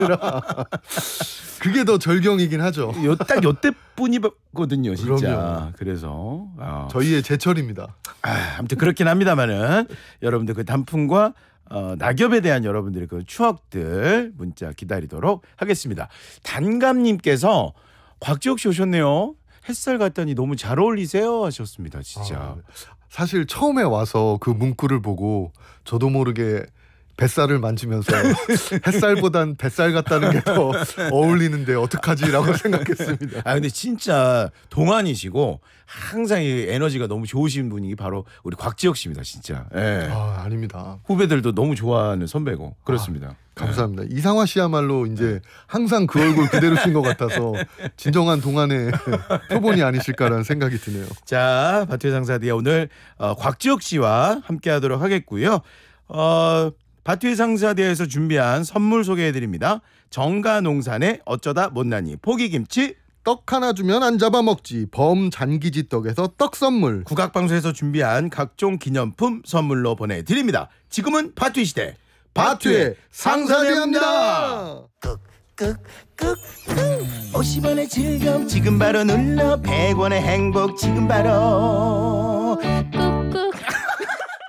아니라 그게 더 절경이긴 하죠. 딱 요때뿐이거든요, 진짜. 그럼요. 그래서 저희의 제철입니다. 아무튼 그렇긴 합니다만은 여러분들 그 단풍과 낙엽에 대한 여러분들의 그 추억들 문자 기다리도록 하겠습니다. 단감님께서 곽지혁 씨 오셨네요. 햇살 같다니 너무 잘 어울리세요 하셨습니다. 진짜. 사실 처음에 와서 그 문구를 보고 저도 모르게 뱃살을 만지면서 햇살보단 뱃살 같다는 게 더 어울리는데 어떡하지라고 생각했습니다. 근데 진짜 동안이시고 항상 이 에너지가 너무 좋으신 분이 바로 우리 곽지혁 씨입니다. 진짜. 예. 아닙니다. 후배들도 너무 좋아하는 선배고 그렇습니다. 감사합니다. 이상화 씨야말로 이제 항상 그 얼굴 그대로신 것 같아서 진정한 동안의 표본이 아니실까라는 생각이 드네요. 자, 바투의 상사디에 오늘 곽지혁 씨와 함께하도록 하겠고요. 바투의 상사디에서 준비한 선물 소개해드립니다. 정가농산의 어쩌다 못난이 포기김치, 떡 하나 주면 안 잡아먹지 범잔기지 떡에서 떡 선물, 국악방송에서 준비한 각종 기념품 선물로 보내드립니다. 지금은 바투의 시대, 바투의 상사디입니다. 50원의 즐거움 지금 바로 눌러 100원의 행복 지금 바로